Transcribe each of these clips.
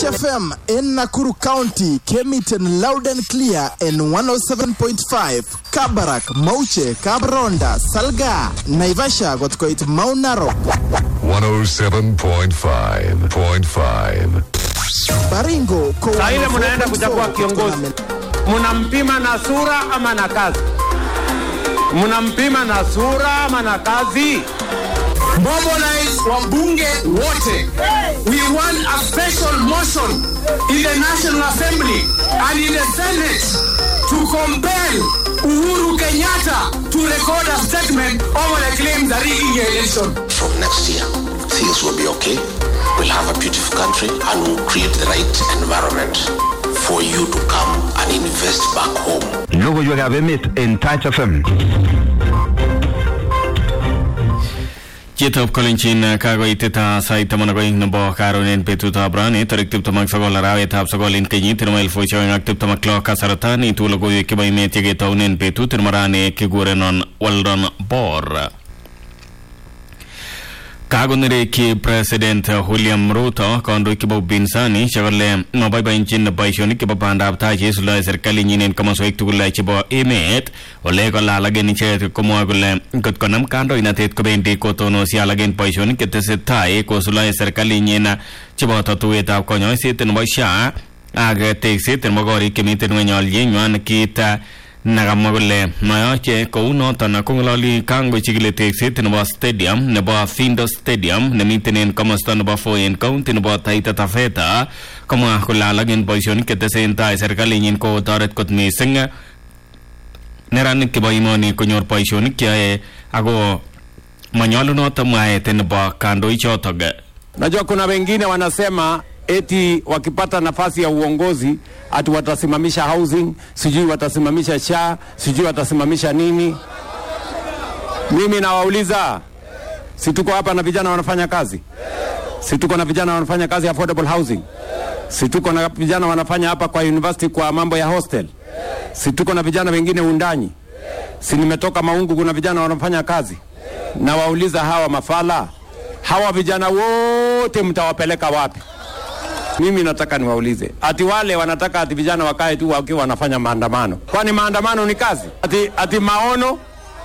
FM in Nakuru County came it in loud and clear in 107.5. Kabarak, Mauche, Kabronda, Salga, Naivasha got quite Mount Narok. 107.5. Baringo, Saile munaenda kuchagua kiongozi. Munampima na sura ama na kazi? Munampima na sura ama na kazi? Mobilize wabunge wote. We want a special motion in the National Assembly and in the Senate to compel Uhuru Kenyatta to record a statement over the claims that rigging the election. From next year, things will be okay. We'll have a beautiful country and we'll create the right environment for you to come and invest back home. Logo you have met in Touch FM. Chitop Kolinchin Kago Itita Saitama going no bo Karonin Petuta Brani, Torictip Tomaxogola, Tap Sogolin Kenit, for showing active Tomaklo Casaratani, Tulago Kibai Metigetown in Petut, Marani, Kigurenon, Waldon Bor. Kagunere ki President William Ruto kondo kibo binsani shagole mababa inchin baishoni kibo panda aptaji sula serikali nyinen kama soik tugula chibo emet ole ko lalagen che ko moagule kot konam kando inatet ko bendi ko tono si alagen baishoni ketesetai ko sula serikali nyena chibo tatueta konyo siten baisha age teksit mogori kemiten wenyol yenywan kita nagamagole mayache ko uno tana kongolali kango chigile teksit nebo stadium nebo Findo Stadium nemiten komasta nebo Foyen County nebo Taita Taveta kama kulalagen boisioni ketesenta serikali nyin ko toret kot mising neranik ke boimoni konyor boisioni kyae ago manyalunot mwaete nebo kandoi chotok. Najua kuna wengine wanasema eti wakipata nafasi ya uongozi ati watasimamisha housing, sijui watasimamisha SHA, sijui watasimamisha nini. Mimi nawauliza, si tuko hapa na vijana wanafanya kazi? Si tuko na vijana wanafanya kazi affordable housing? Si tuko na vijana wanafanya hapa kwa university kwa mambo ya hostel? Si tuko na vijana wengine undanyi? Si nimetoka Maungu kuna vijana wanafanya kazi? Na wauliza hawa mafala, hawa vijana wote mtawapeleka wapi? Mimi nataka niwaulize, ati wale wanataka ati vijana wakae tu wakiwa wanafanya maandamano. Kwani maandamano ni kazi? Ati maono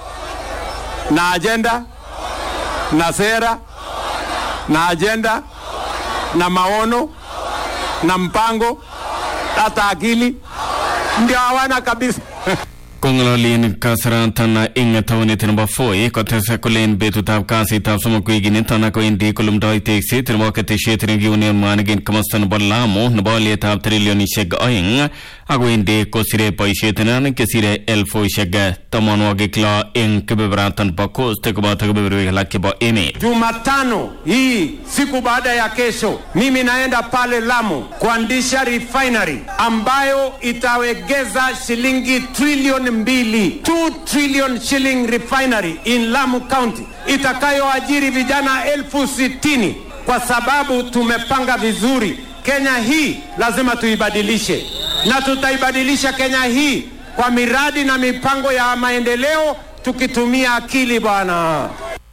na agenda na sera na agenda na maono na mpango hata akili ndio hawana kabisa. Kongololin kasarantana ingatawani tinaba foi kotesa kulen betutab kasi tab sumakuigini tana ko indi kulumdoi teksi tinaba kateshe tinagi union managin kamastan ballamo nabali tab trillion sheg oing ago indi kosire paishe tinan kesire elfo sheg tamanwage kla in kebebrantan bakos tekubata kebebrewe lakiba eme. Jumatano hii siku baada ya kesho mimi naenda pale Lamu kuandisha refinery ambayo itawegeza shilingi trillion 2 trillion shilling refinery in Lamu County itakayoajiri vijana 60,000 kwa sababu tumepanga vizuri. Kenya hii lazima tuibadilishe na tutaibadilisha Kenya hii kwa miradi na mipango ya maendeleo tukitumia akili bwana.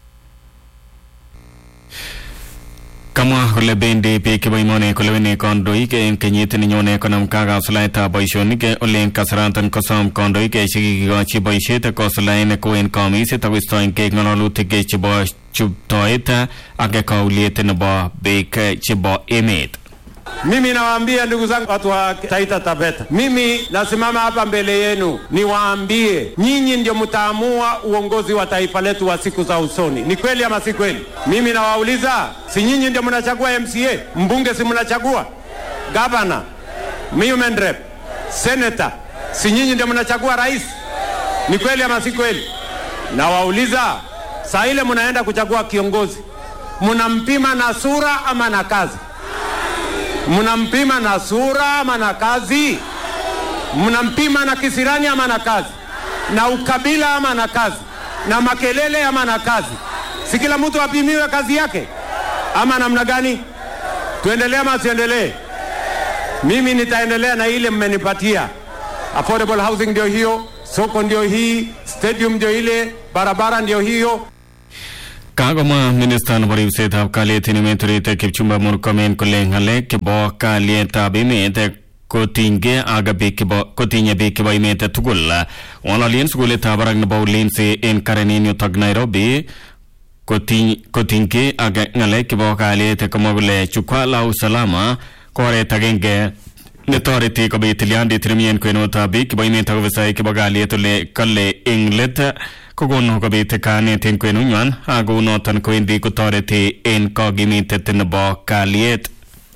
Kama kule bendi peke baimone kule wene kondo ike kenyete ninyone konam kaga sulaita baishoni ke olen kasarantan kosam kondo ike shigi gachi baishete kosulaine koen kamise tawistoin ke nganaluti ke chibo chuptoita ake kauliete naba beke chibo emet. Mimi nawaambia ndugu zangu watu wa Taita Taveta, mimi nasimama hapa mbele yenu niwaambie nyinyi ndio mtaamua uongozi wa taifa letu wa siku za usoni. Ni kweli ama si kweli? Mimi nawauliza, si nyinyi ndio mnachagua MCA, mbunge si mnachagua, governor, human rep, senator, si nyinyi ndio mnachagua rais? Ni kweli ama si kweli? Nawauliza, saa ile mnaenda kuchagua kiongozi, mnampima na sura ama na kazi? Mnampima na sura ama na kazi? Mnampima na kisirani ama na kazi? Na ukabila ama na kazi? Na makelele ama na kazi? Si kila mtu apimiwe kazi yake ama namna gani? Tuendelee ama tuendelee? Mimi nitaendelea na ile mmenipatia. Affordable housing ndio hiyo, soko ndio hii, stadium ndio ile, barabara ndio hiyo. Kagoma Minister nebo ribsetab kalyet en emet orit Kipchumba Murkomen kole ngalek chebo kalyetab emet kotinygei ak kotinye biik chebo emet tugul. Ng'ololien sukulitab barak nebo Ulinzi en Karenin yutok Nairobi kotinygei ak ngalek chebo kalyet komwa kole jukwaa la usalama ko oret agenge netoreti kobit tilyandit nemie kwenutab biik chebo emet ak ofisaek chebo kalyet ole kale eng let kokonu kobit kanet en kwenunywan ako noton kowendi kotoreti en kogimitet nebo kalyet.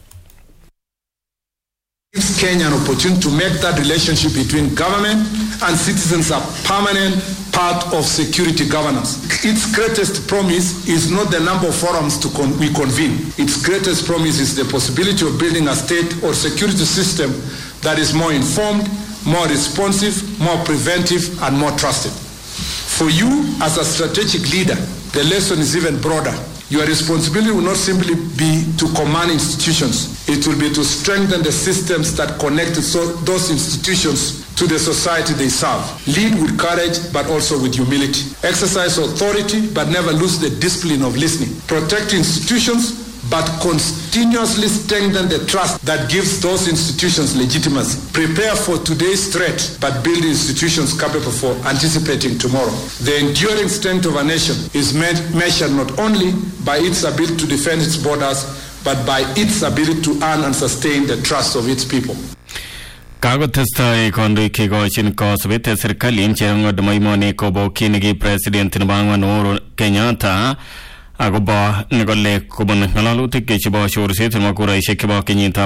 Gives Kenya an opportunity to make that relationship between government and citizens a permanent part of security governance. Its greatest promise is not the number of forums we convene. Its greatest promise is the possibility of building a state or security system that is more informed, more responsive, more preventive, and more trusted. For you as a strategic leader, the lesson is even broader. Your responsibility will not simply be to command institutions. It will be to strengthen the systems that connect those institutions to the society they serve. Lead with courage, but also with humility. Exercise authority, but never lose the discipline of listening. Protect institutions, but continuously strengthen the trust that gives those institutions legitimacy. Prepare for today's threat, but build institutions capable for anticipating tomorrow. The enduring strength of a nation is measured not only by its ability to defend its borders, but by its ability to earn and sustain the trust of its people. Kagotestai kondoik kikochin kosubet serikalit cheng'od maimoni kobokyinigi President nebo ang'wan Uhuru Kenyatta akobo nekole kobun ng'alalutik chebo chorset nebo kuraisiek chebo kenyitab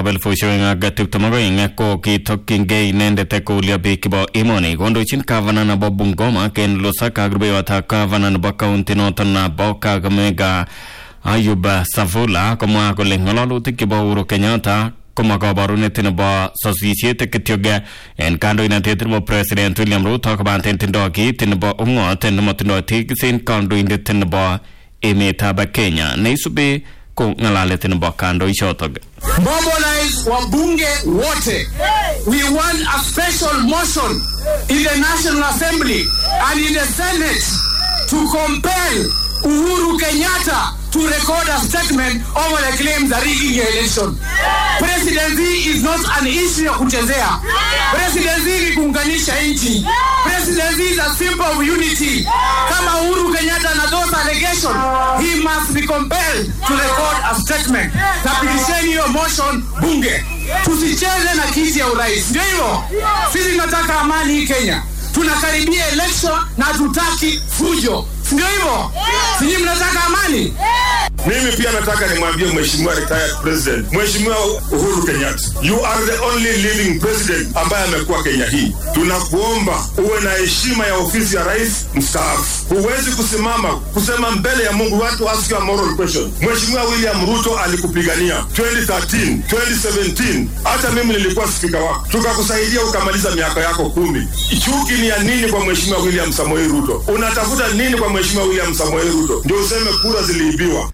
2022 ko kitokyingei inendet koulyo biik chebo emoni. Kondochin gavana nebo Bungoma Ken Lusaka ak rubeiwotab gavana nebo kaunti noton nebo Kakamega Ayub Savula komwa kole ng'alalutik chebo Uhuru Kenyatta koma kabarunet nebo sosisiet kityoge en kandoinatet nebo President William Ruto kobaten tindoi kit nebo ung'ot nemotindoi tikisin kandoindet nebo emetab Kenya neisubi ko ng'alalet nebo kandoichotok. Mobilize wabunge wote. We want a special motion in the National Assembly and in the Senate to compel Uhuru Kenyatta to record a statement over the claims that rigging the election. Presidency is not an issue ya kuchezea. Presidency ni kuunganisha nchi. Presidency is a symbol of unity. Kama Uhuru Kenyatta na those allegations, he must be compelled to record a statement. Tapitisheni hiyo motion bunge. Tusicheze na kiti ya urais. Ndio hivyo. Sisi tunataka amani hii Kenya. Tunakaribia election na tutaki fujo. Ndio hivyo. Sisi mnataka amani. Mimi pia nataka nimwambie Mheshimiwa retired president, Mheshimiwa Uhuru Kenyatta, you are the only living president ambaye amekuwa Kenya hii. Tunakuomba uwe na heshima ya ofisi ya rais mstaafu. Huwezi kusimama kusema mbele ya Mungu watu ask you a moral question. Mheshimiwa William Ruto alikupigania 2013, 2017. Hata mimi nilikuwa spika wako. Tukakusaidia ukamaliza miaka yako 10. Chuki ni ya nini kwa Mheshimiwa William Samoei Ruto? Unatafuta nini kwa Mheshimiwa William Samoei Ruto? Ndio useme kura ziliibiwa.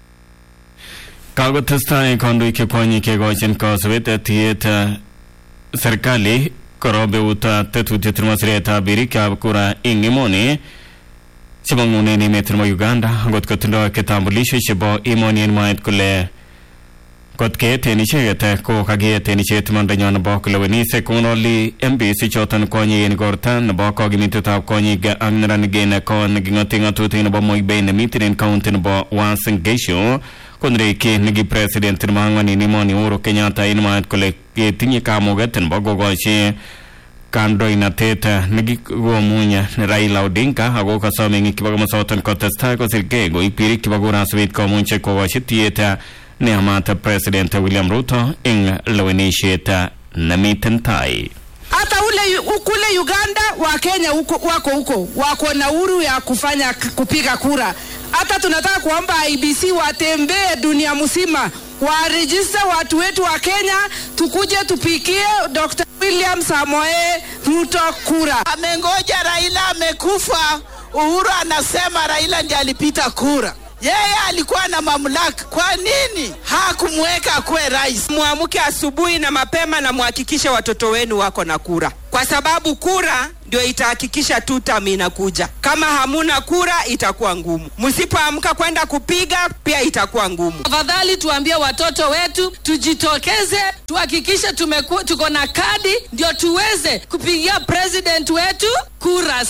Kagotestai kondoik chekwonyi kekochin kosubet tiet serikali korobeuta tetutiet nebo siretab birikab kura eng emoni chebo ng'unen emet nebo Uganda ngot kotindoi kitambulisho chebo emoni en mwaet kole kot keeten icheket ko kakieten ichet mandanywan nebo kolewenis kong'ololi MPs choton kwonyik en igorta nebo kogimitetab kwonyik ak neranik en kot neking'ote ng'atutik nebo Moibei nemiten en kaunti nebo Uasin Gishu konreki negi President nebo ang'wan en emoni Uhuru Kenyatta en mwaet kole ketinye kamuget nebo kokochi kandoinatet nekikomuny Raila Odinga ako kasome ng'ik chebo komosoton kotestai kosirgei koib birik chebo kura asubet komuch kokochi tiet neamat President William Ruto eng lewenisiet nemiten tai. Hata kule Uganda wa Kenya wako huko wako na uhuru ya kufanya kupiga kura. Hata tunataka kuomba IBC watembee dunia mzima warejista watu wetu wa Kenya, tukuje tupikie Dr. William Samoei Ruto kura. Amengoja Raila amekufa, Uhuru anasema Raila ndiye alipita kura. Yeye alikuwa na mamlaka. Kwa nini hakumweka kuwe rais? Muamke asubuhi na mapema na muhakikishe watoto wenu wako na kura. Kwa sababu kura ndio itahakikisha tutam inakuja. Kama hamuna kura itakuwa ngumu. Msipoamka kwenda kupiga pia itakuwa ngumu. Afadhali tuambie watoto wetu tujitokeze, tuhakikishe tuko na kadi ndio tuweze kupigia president wetu kura.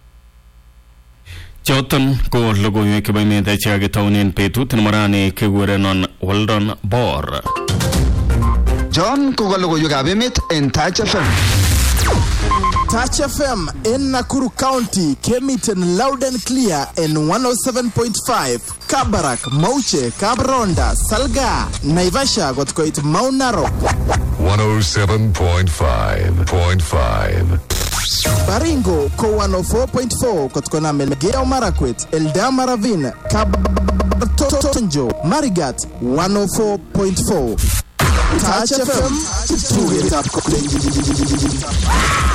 Choton ko logoiwek chebo emet chekakitaunen betut nemorani kekurenon Weldon Bor. John ko logoiwekab emet en Touch FM. Touch FM in Nakuru County came it in loud and clear in 107.5. Kabarak, Mauche, Kabronda, Salga, Naivasha got quite Mount Narok. 107.5. Baringo ko 104.4 kotkona Melgeo Marakwet, Eldama Ravine, Kabatonjo, Marigat 104.4. Touch FM to get up.